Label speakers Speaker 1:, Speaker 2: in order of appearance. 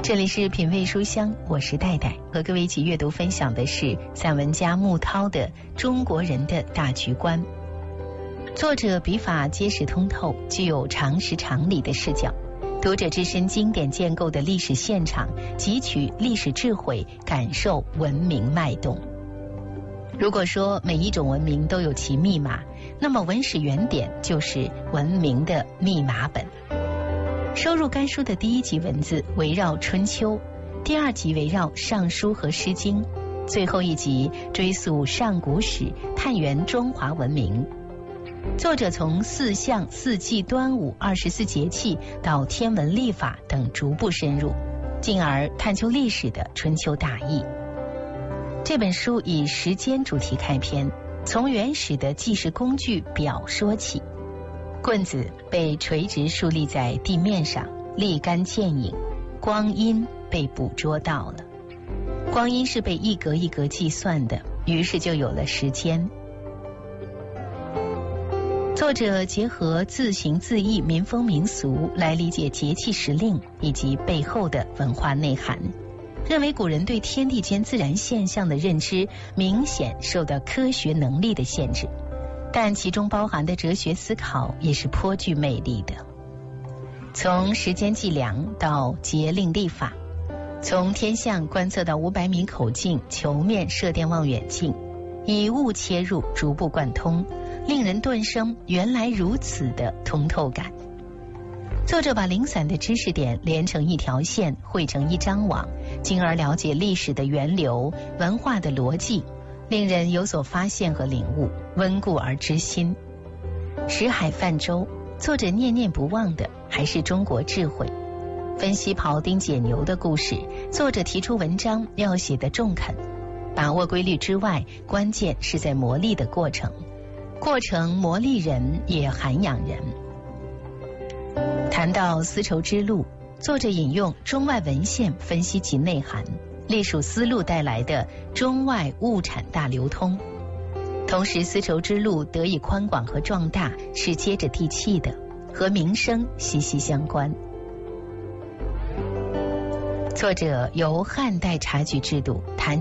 Speaker 1: 这里是品味书香，我是戴戴，和各位一起阅读分享的是散文家穆涛的《中国人的大局观》。作者笔法结实通透，具有常识常理的视角，读者置身经典建构的历史现场，汲取历史智慧，感受文明脉动。如果说每一种文明都有其密码，那么文史原点就是文明的密码本。收入该书的第一集文字围绕春秋，第二集围绕尚书和诗经，最后一集追溯上古史，探源中华文明。作者从四象、四季、端午、24节气到天文历法等逐步深入，进而探究历史的春秋大义。这本书以时间主题开篇，从原始的计时工具表说起。棍子被垂直竖立在地面上，立竿见影，光阴被捕捉到了。光阴是被一格一格计算的，于是就有了时间。作者结合自行自意、民风民俗来理解节气时令以及背后的文化内涵，认为古人对天地间自然现象的认知明显受到科学能力的限制，但其中包含的哲学思考也是颇具魅力的。从时间计量到节令历法，从天象观测到500米口径球面射电望远镜，以物切入，逐步贯通，令人顿生原来如此的通透感。作者把零散的知识点连成一条线，汇成一张网，进而了解历史的源流、文化的逻辑，令人有所发现和领悟，温故而知新。识海泛舟，作者念念不忘的还是中国智慧。分析庖丁解牛的故事，作者提出文章要写得中肯。把握规律之外，关键是在磨砺的过程，过程磨砺人也涵养人。谈到丝绸之路，作者引用中外文献分析其内涵，隶属丝路带来的中外物产大流通。同时丝绸之路得以宽广和壮大，是接着地气的，和民生息息相关。作者由汉代察举制度谈